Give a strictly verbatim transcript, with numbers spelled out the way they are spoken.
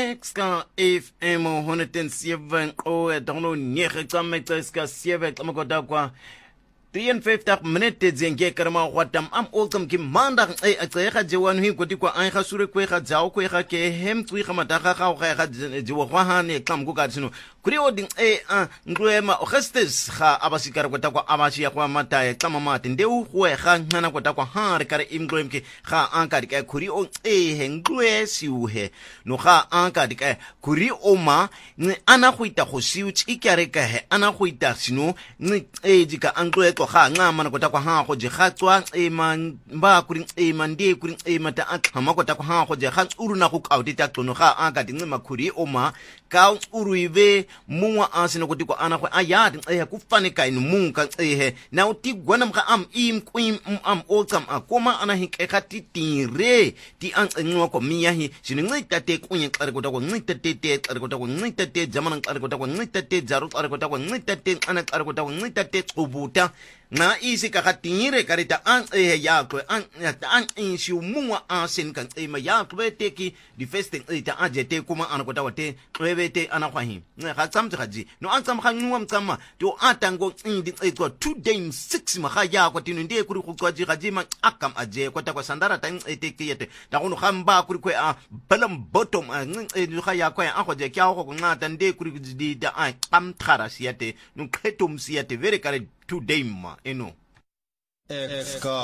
Ska F M one oh seven o dono nege tsametse ska seven tsamakota kwa fifty minute zenge karama watam am oltam ki manda e atsega jewan hi goti kwa ai ga sure kwe ga jaw kwe ga ke hem twi ga mataga ga ga ga jewa kwa ha ne klam go ga tsino kuri oding e ngwema ogestes ga abasikara kota kwa abashi kwa mata e kama mate ndeu kwe ga ngana kota kwa ha re kare imglem ki ga anka di kuri o e he ngwe siuhe no ga anka di kuri oma ni ana go ita go siuch ikare ka he ana go ita sino ni e dika angwe ga ngama na kota kwa ha go je ga tswa e man ba kuri e mande kuri e mata a tlhama kota kwa ha go je ga tsuru na go kaudi ta tlono ga a ka dinga makuri o ma ka tsuru ive mungwa a sino koti kwa ana go a ya e ku fane ka in mung ka e he na uti gwana mga am im kwim am oltam a koma ana hike ka ti tire ti an ngwa ko miya hi sino ngita te kunye klare kota ko ngita te te klare kota ko ngita te jamana klare kota ko ngita te jaru klare kota ko ngita te ana klare kota ko ngita te tsubuta na isi ka katingire karita an e ya ko an an in shi mungwa an sin kan e ma ya ko te ki di festing e ta ajete kuma an ko tawate rebete ana kwahi na ga tsamtse gaji no an tsam khanywa mtsama to atango indi e ko two days six ma ga ya ko tinu ndi kuri go kwaji gaji ma akam aje ko ta ko sandara ta e te ki yete ta go no khamba kuri ko a balam bottom e ga ya ko an ko je kya go ngata ndi kuri di da an kam thara siate no ketum siate very kare today ma eno F